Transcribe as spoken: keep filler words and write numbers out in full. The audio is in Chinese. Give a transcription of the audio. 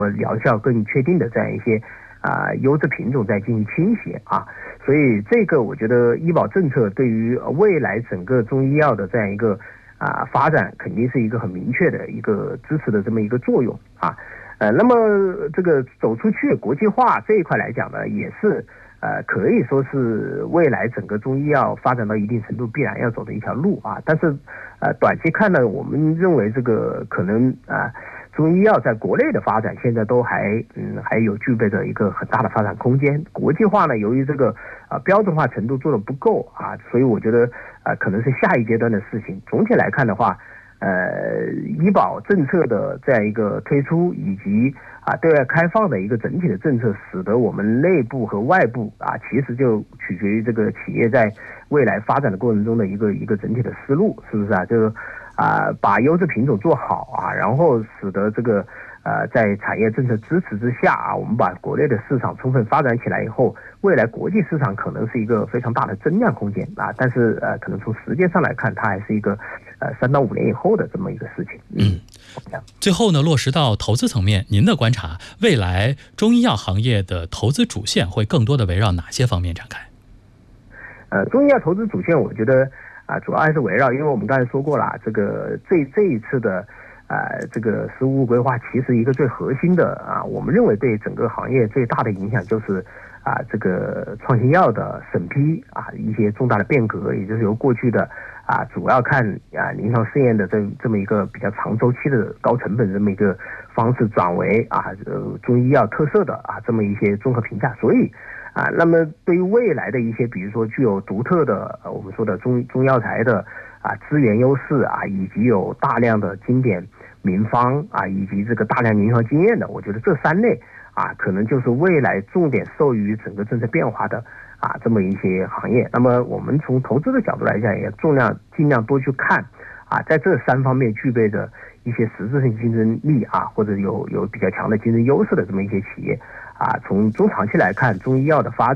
疗效更确定的这样一些啊优质品种在进行倾斜啊，所以这个我觉得医保政策对于未来整个中医药的这样一个啊发展肯定是一个很明确的一个支持的这么一个作用啊。呃，那么这个走出去国际化这一块来讲呢，也是呃可以说是未来整个中医药发展到一定程度必然要走的一条路啊。但是呃短期看呢，我们认为这个可能啊。呃中医药在国内的发展现在都还嗯还有具备着一个很大的发展空间。国际化呢，由于这个啊、呃、标准化程度做得不够啊，所以我觉得啊、呃、可能是下一阶段的事情。总体来看的话，呃医保政策的这样一个推出，以及啊对外开放的一个整体的政策，使得我们内部和外部啊其实就取决于这个企业在未来发展的过程中的一个一个整体的思路，是不是啊？这个。啊，把优质品种做好啊，然后使得这个呃，在产业政策支持之下啊，我们把国内的市场充分发展起来以后，未来国际市场可能是一个非常大的增量空间啊。但是呃，可能从时间上来看，它还是一个呃三到五年以后的这么一个事情。 嗯，最后呢，落实到投资层面，您的观察，未来中医药行业的投资主线会更多的围绕哪些方面展开？ 呃，中医药投资主线，我觉得。啊，主要还是围绕，因为我们刚才说过了，这个这这一次的，呃，这个“十五五”规划，其实一个最核心的啊，我们认为对整个行业最大的影响就是啊，这个创新药的审批啊，一些重大的变革，也就是由过去的啊主要看啊临床试验的这这么一个比较长周期的高成本这么一个方式，转为啊呃中医药特色的啊这么一些综合评价，所以。啊，那么对于未来的一些，比如说具有独特的，呃，我们说的中中药材的啊资源优势啊，以及有大量的经典名方啊，以及这个大量临床经验的，我觉得这三类啊，可能就是未来重点受益于整个政策变化的啊这么一些行业。那么我们从投资的角度来讲，也尽量尽量多去看啊，在这三方面具备着一些实质性竞争力啊，或者有有比较强的竞争优势的这么一些企业。啊，从中长期来看，中医药的发